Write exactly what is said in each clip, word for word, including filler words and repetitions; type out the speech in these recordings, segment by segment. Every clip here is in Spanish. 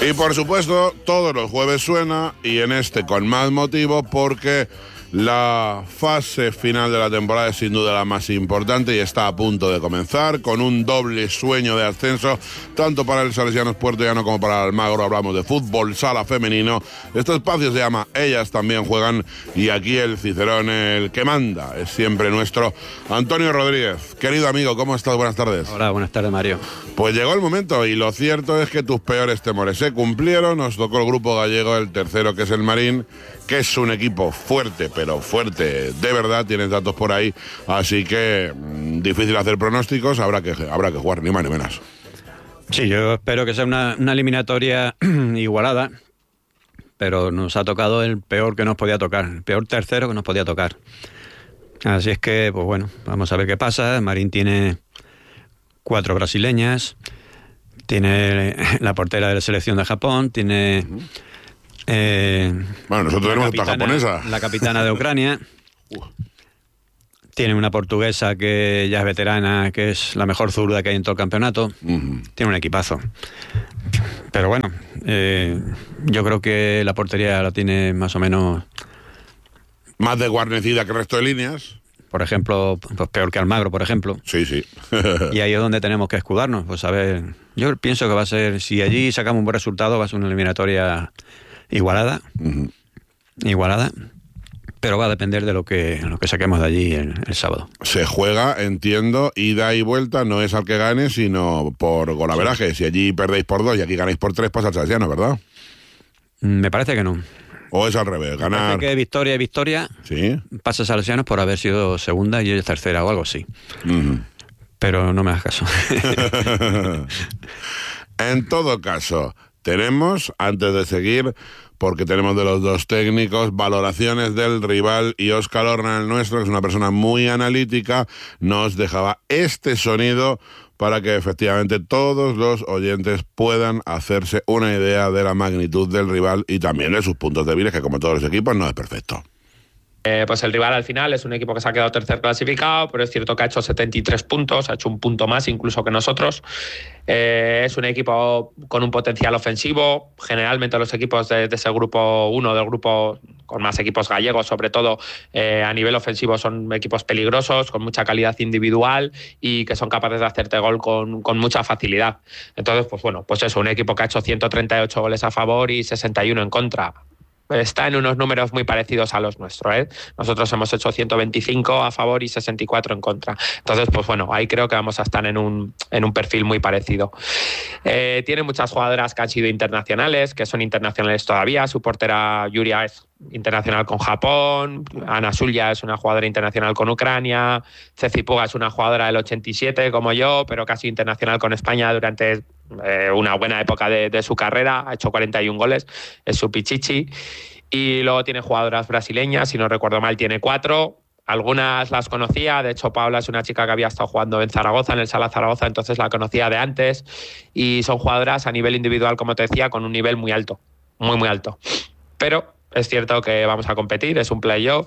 Y por supuesto, todos los jueves suena, y en este con más motivo, porque la fase final de la temporada es sin duda la más importante y está a punto de comenzar con un doble sueño de ascenso, tanto para el Salesianos Puerto Llano como para el Almagro. Hablamos de fútbol sala femenino. Este espacio se llama Ellas También Juegan, y aquí el Cicerón, el que manda, es siempre nuestro Antonio Rodríguez. Querido amigo, ¿cómo estás? Buenas tardes. Hola, buenas tardes, Mario. Pues llegó el momento, y lo cierto es que tus peores temores se cumplieron. Nos tocó el grupo gallego, el tercero, que es el Marín, que es un equipo fuerte, pero fuerte de verdad. Tienes datos por ahí, así que mmm, difícil hacer pronósticos. Habrá que, habrá que jugar, ni más ni menos. Sí, yo espero que sea una, una eliminatoria igualada, pero nos ha tocado el peor que nos podía tocar, el peor tercero que nos podía tocar. Así es que, pues bueno, vamos a ver qué pasa. Marín tiene cuatro brasileñas, tiene la portera de la selección de Japón, tiene... Eh, bueno, nosotros tenemos capitana, esta japonesa. La capitana de Ucrania. uh. Tiene una portuguesa que ya es veterana, que es la mejor zurda que hay en todo el campeonato. Uh-huh. Tiene un equipazo. Pero bueno, eh, yo creo que la portería la tiene más o menos... más desguarnecida que el resto de líneas. Por ejemplo, pues peor que Almagro, por ejemplo. Sí, sí. Y ahí es donde tenemos que escudarnos. Pues a ver, yo pienso que va a ser, si allí sacamos un buen resultado, va a ser una eliminatoria igualada. Uh-huh. Igualada. Pero va a depender de lo que, lo que saquemos de allí el, el sábado. Se juega, entiendo, ida y vuelta, no es al que gane, sino por golaveraje. Sí. Si allí perdéis por dos y aquí ganáis por tres, pasa al Salesiano, ¿verdad? Me parece que no. ¿O es al revés? Ganar... Me parece que victoria y victoria, ¿sí? Pasa a Salesianos por haber sido segunda y ella tercera o algo así. Uh-huh. Pero no me hagas caso. En todo caso, tenemos, antes de seguir, porque tenemos de los dos técnicos, valoraciones del rival, y Óscar Horna, el nuestro, que es una persona muy analítica, nos dejaba este sonido para que efectivamente todos los oyentes puedan hacerse una idea de la magnitud del rival y también de sus puntos débiles, que como todos los equipos no es perfecto. Eh, pues el rival al final es un equipo que se ha quedado tercer clasificado, pero es cierto que ha hecho setenta y tres puntos, ha hecho un punto más incluso que nosotros. Eh, es un equipo con un potencial ofensivo. Generalmente los equipos de, de ese grupo uno, del grupo con más equipos gallegos, sobre todo eh, a nivel ofensivo, son equipos peligrosos, con mucha calidad individual y que son capaces de hacerte gol con, con mucha facilidad. Entonces, pues bueno, pues eso, un equipo que ha hecho ciento treinta y ocho goles a favor y sesenta y uno en contra. Está en unos números muy parecidos a los nuestros, ¿eh? Nosotros hemos hecho ciento veinticinco a favor y sesenta y cuatro en contra. Entonces, pues bueno, ahí creo que vamos a estar en un, en un perfil muy parecido. Eh, tiene muchas jugadoras que han sido internacionales, que son internacionales todavía. Su portera Yuria es internacional con Japón, Ana Zulia es una jugadora internacional con Ucrania, Ceci Puga es una jugadora del ochenta y siete como yo, pero casi internacional con España durante eh, una buena época de, de su carrera, ha hecho cuarenta y un goles, es su pichichi. Y luego tiene jugadoras brasileñas, si no recuerdo mal tiene cuatro. Algunas las conocía, de hecho Paula es una chica que había estado jugando en Zaragoza, en el Sala Zaragoza, entonces la conocía de antes, y son jugadoras a nivel individual, como te decía, con un nivel muy alto, muy muy alto. Pero es cierto que vamos a competir, es un playoff,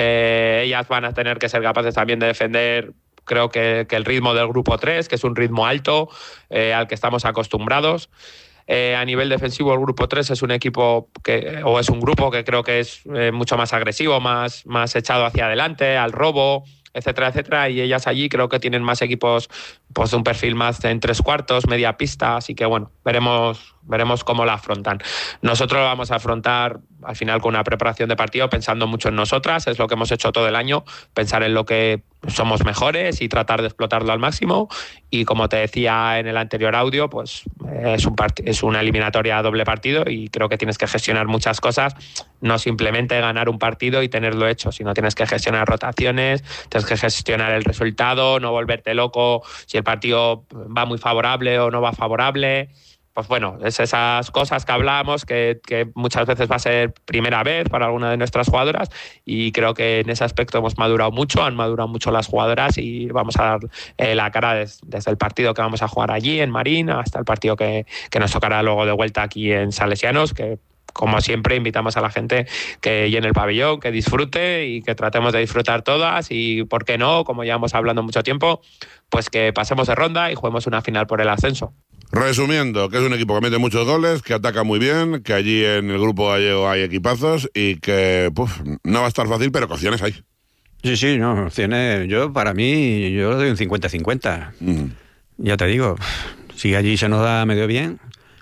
eh, ellas van a tener que ser capaces también de defender, creo que, que el ritmo del grupo tres, que es un ritmo alto eh, al que estamos acostumbrados. Eh, a nivel defensivo, el grupo tres es un equipo que, o es un grupo que creo que es eh, mucho más agresivo, más, más echado hacia adelante, al robo, etcétera, etcétera, y ellas allí creo que tienen más equipos pues de un perfil más en tres cuartos, media pista, así que bueno, veremos, veremos cómo la afrontan. Nosotros lo vamos a afrontar al final con una preparación de partido pensando mucho en nosotras, es lo que hemos hecho todo el año, pensar en lo que somos mejores y tratar de explotarlo al máximo, y como te decía en el anterior audio, pues es, un part- es una eliminatoria a doble partido y creo que tienes que gestionar muchas cosas, no simplemente ganar un partido y tenerlo hecho, sino tienes que gestionar rotaciones, tienes que gestionar el resultado, no volverte loco si el partido va muy favorable o no va favorable. Pues bueno, es esas cosas que hablamos, que, que muchas veces va a ser primera vez para alguna de nuestras jugadoras, y creo que en ese aspecto hemos madurado mucho, han madurado mucho las jugadoras, y vamos a dar eh, la cara des, desde el partido que vamos a jugar allí en Marín hasta el partido que, que nos tocará luego de vuelta aquí en Salesianos, que como siempre invitamos a la gente que llene el pabellón, que disfrute y que tratemos de disfrutar todas, y por qué no, como llevamos hablando mucho tiempo, pues que pasemos de ronda y juguemos una final por el ascenso. Resumiendo, que es un equipo que mete muchos goles, que ataca muy bien, que allí en el grupo gallego hay equipazos y que puf, no va a estar fácil, pero que opciones hay. Sí, sí, no, opciones, yo para mí, yo doy un cincuenta cincuenta. Mm. Ya te digo, si allí se nos da medio bien,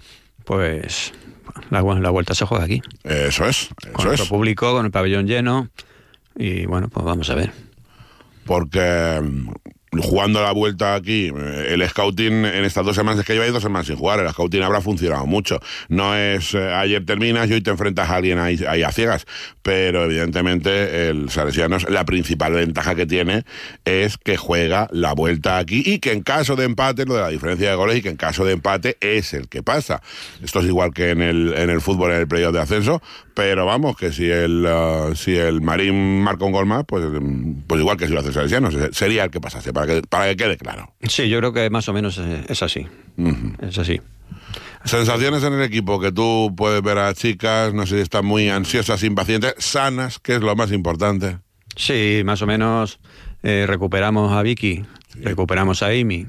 pues la, la vuelta se juega aquí. Eso es, eso con nuestro es. público, con el pabellón lleno, y bueno, pues vamos a ver. Porque jugando la vuelta aquí, el scouting en estas dos semanas, es que lleváis dos semanas sin jugar, el scouting habrá funcionado mucho. No es eh, ayer terminas y hoy te enfrentas a alguien ahí, ahí a ciegas, pero evidentemente el Salesianos, la principal ventaja que tiene es que juega la vuelta aquí y que en caso de empate, lo de la diferencia de goles, y que en caso de empate es el que pasa. Esto es igual que en el, en el fútbol, en el playoff de ascenso, pero vamos, que si el, uh, si el Marín marca un gol más, pues, pues igual que si lo hace el Salesianos, sería el que pasase, para que, para que quede claro. Sí, yo creo que más o menos es así. Uh-huh. Es así. Sensaciones en el equipo, que tú puedes ver a chicas, no sé si están muy ansiosas, impacientes, sanas, que es lo más importante. Sí, más o menos eh, recuperamos a Vicky, sí. recuperamos a Amy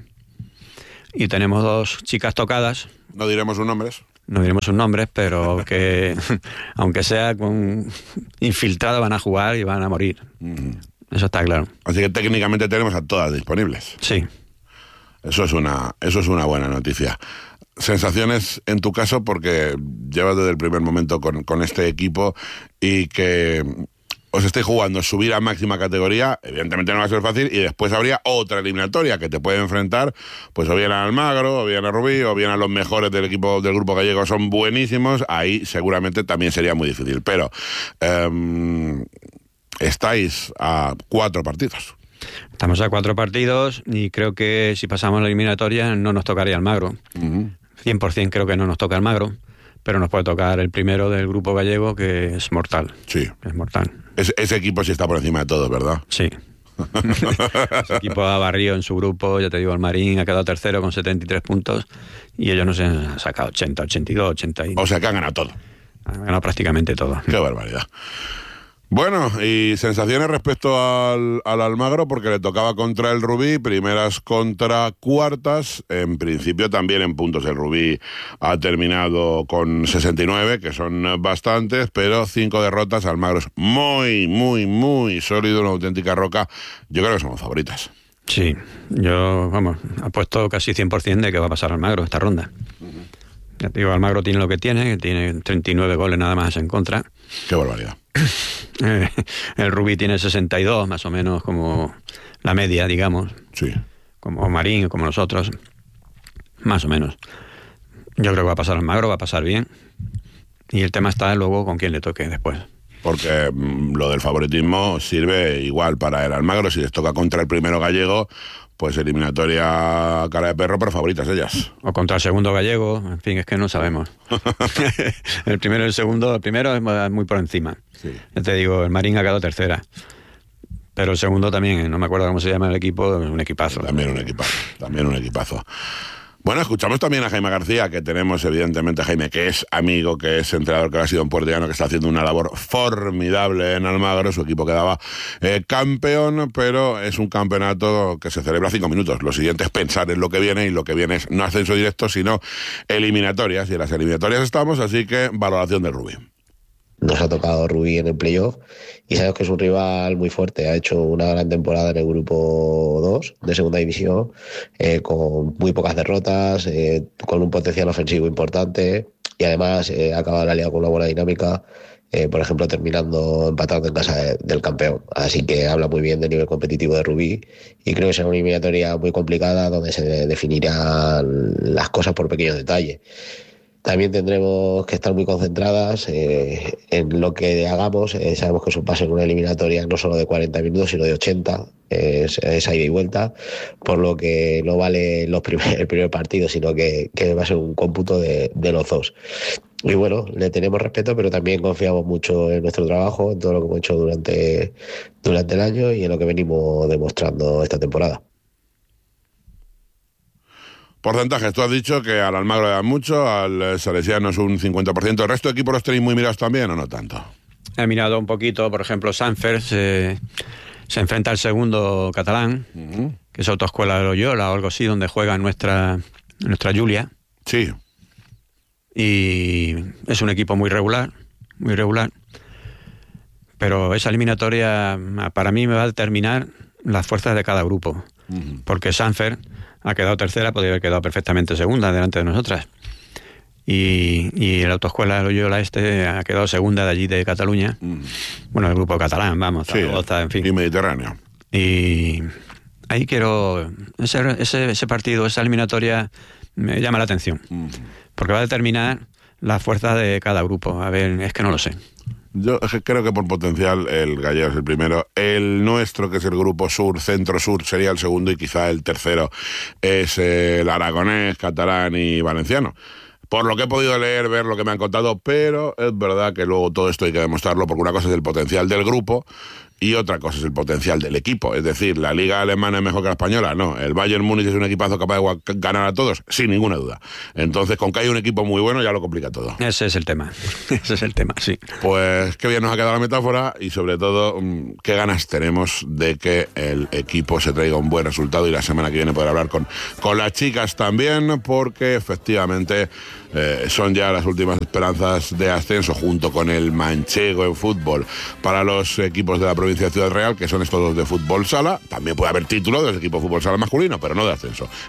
y tenemos dos chicas tocadas. No diremos sus nombres. No diremos sus nombres, pero que aunque sea con infiltradas van a jugar y van a morir. Uh-huh. Eso está claro. Así que técnicamente tenemos a todas disponibles. Sí. Eso es una, eso es una buena noticia. Sensaciones en tu caso, porque llevas desde el primer momento con, con este equipo y que os estéis jugando subir a máxima categoría, evidentemente no va a ser fácil, y después habría otra eliminatoria que te puede enfrentar, pues o bien a Almagro, o bien a Rubí, o bien a los mejores del equipo del grupo gallego, son buenísimos, ahí seguramente también sería muy difícil, pero um, estáis a cuatro partidos. Estamos a cuatro partidos y creo que si pasamos la eliminatoria no nos tocaría Almagro. Uh-huh. cien por ciento creo que no nos toca Almagro, pero nos puede tocar el primero del grupo gallego, que es mortal. Sí. Es mortal. Es, ese equipo sí está por encima de todos, ¿verdad? Sí. Ese equipo ha barrido en su grupo, ya te digo, el Marín ha quedado tercero con setenta y tres puntos y ellos no se han sacado ochenta, ochenta y dos, ochenta. Y... O sea que han ganado todo. Han ganado prácticamente todo. Qué barbaridad. Bueno, y sensaciones respecto al, al Almagro, porque le tocaba contra el Rubí, primeras contra cuartas, en principio también en puntos el Rubí ha terminado con sesenta y nueve, que son bastantes, pero cinco derrotas. Almagro es muy, muy, muy sólido, una auténtica roca. Yo creo que somos favoritas. Sí, yo, vamos, apuesto casi cien por ciento de que va a pasar Almagro esta ronda. Uh-huh. Ya te digo, Almagro tiene lo que tiene, que tiene treinta y nueve goles nada más en contra. Qué barbaridad. El Rubí tiene sesenta y dos, más o menos como la media, digamos. Sí. Como Marín, como nosotros. Más o menos. Yo creo que va a pasar Almagro, va a pasar bien. Y el tema está luego con quién le toque después. Porque mmm, lo del favoritismo sirve igual para el Almagro. Si les toca contra el primero gallego, pues eliminatoria cara de perro, pero favoritas ellas. O contra el segundo gallego, en fin, es que no sabemos. El primero y el segundo, el primero es muy por encima. Sí. Ya te digo, el Marín ha quedado tercera. Pero el segundo también, no me acuerdo cómo se llama el equipo, un equipazo. También un equipazo, también un equipazo. Bueno, escuchamos también a Jaime García, que tenemos evidentemente a Jaime, que es amigo, que es entrenador, que ha sido un puertollano, que está haciendo una labor formidable en Almagro. Su equipo quedaba eh, campeón, pero es un campeonato que se celebra cinco minutos. Lo siguiente es pensar en lo que viene, y lo que viene es no ascenso directo, sino eliminatorias. Y en las eliminatorias estamos, así que valoración del Rubí. Nos ha tocado Rubí en el playoff y sabemos que es un rival muy fuerte. Ha hecho una gran temporada en el grupo dos de segunda división, eh, con muy pocas derrotas, eh, con un potencial ofensivo importante, y además eh, ha acabado la liga con una buena dinámica, eh, por ejemplo terminando empatando en casa de, del campeón. Así que habla muy bien del nivel competitivo de Rubí, y creo que será una eliminatoria muy complicada donde se definirán las cosas por pequeños detalles. También tendremos que estar muy concentradas eh, en lo que hagamos. Eh, sabemos que es un pase en una eliminatoria no solo de cuarenta minutos, sino de ochenta. Eh, es, es ida y vuelta, por lo que no vale los primer, el primer partido, sino que, que va a ser un cómputo de, de los dos. Y bueno, le tenemos respeto, pero también confiamos mucho en nuestro trabajo, en todo lo que hemos hecho durante, durante el año y en lo que venimos demostrando esta temporada. Porcentajes, tú has dicho que al Almagro le dan mucho, al Salesiano es un cincuenta por ciento. ¿El resto de equipos los tenéis muy mirados también o no tanto? He mirado un poquito, por ejemplo, Sanfer se, se enfrenta al segundo catalán, uh-huh. que es autoescuela de Loyola o algo así, donde juega nuestra, nuestra Julia. Sí. Y es un equipo muy regular, muy regular. Pero esa eliminatoria para mí me va a determinar las fuerzas de cada grupo. Uh-huh. Porque Sanfer ha quedado tercera, podría haber quedado perfectamente segunda delante de nosotras. Y, y la autoescuela Loyola Este ha quedado segunda de allí de Cataluña. Uh-huh. Bueno, el grupo catalán, vamos, sí, Zaragoza, en fin. Y Mediterráneo. Y ahí quiero... Ese, ese, ese partido, esa eliminatoria me llama la atención. Uh-huh. Porque va a determinar las fuerzas de cada grupo. A ver, es que no lo sé. Yo creo que por potencial el gallego es el primero. El nuestro, que es el grupo sur, centro-sur, sería el segundo, y quizá el tercero es el aragonés, catalán y valenciano. Por lo que he podido leer, ver lo que me han contado, pero es verdad que luego todo esto hay que demostrarlo, porque una cosa es el potencial del grupo y otra cosa es el potencial del equipo. Es decir, ¿la liga alemana es mejor que la española? No. ¿El Bayern Múnich es un equipazo capaz de ganar a todos? Sin ninguna duda. Entonces, con que hay un equipo muy bueno ya lo complica todo. Ese es el tema. Ese es el tema, sí. Pues qué bien nos ha quedado la metáfora, y sobre todo, qué ganas tenemos de que el equipo se traiga un buen resultado, y la semana que viene poder hablar con, con las chicas también, porque efectivamente eh, son ya las últimas esperanzas de ascenso, junto con el manchego en fútbol, para los equipos de la provincia de Ciudad Real, que son estos dos de fútbol sala. También puede haber título del equipo de fútbol sala masculino, pero no de ascenso.